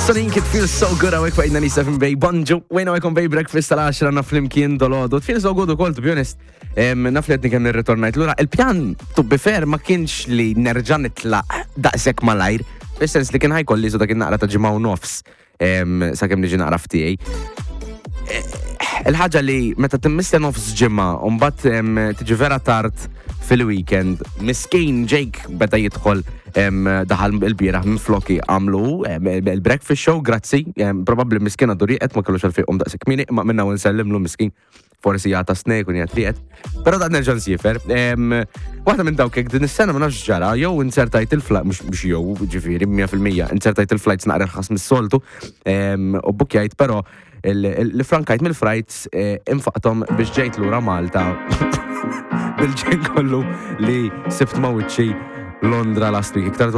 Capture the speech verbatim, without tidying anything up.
Sonic, it feels so good għawek fa' inna nisa fin bej bonġu, wejna għekom bej breakfast tal-għaxra naf l-imkien dolodu. It feels so good u kol, to be honest, naf li għetni kan nirritornajt. Lura, il-pjan, to be fair, ma kienx li nerġan nitla daqsek malajr, fil-sens li kien ħajkolli so da kien naqra ta' ġimaw nofs, sa' kem liġi naqra ftijaj. Il-ħagġa li meta timmistja nofs ġimma, un-bat tiġi vera tard fil-weekend, miskin Jake beda jidħol daħal il-biraħ minn floki għamlu il-breakfast show, grazzi, probabli miskin għaddu riqet, ma kellux għalfej um daqsik mini, ma minna unsellimlu miskin, forsi jgħata snek un jgħat riqet, pero da' nerġan sifer. Waħda minn dawkek, din is-sena ma nafx ġara, jew insertajt il-flight, mux jew ġifiri, mija fil-mija, insertajt il-flights naqra rħas mis-soltu, u bukjajt, pero il-frankajt mill-flights infaqtom biex ġejt lura Malta bil-ġen kollu li sibt mawitxi Londra last week. Iktar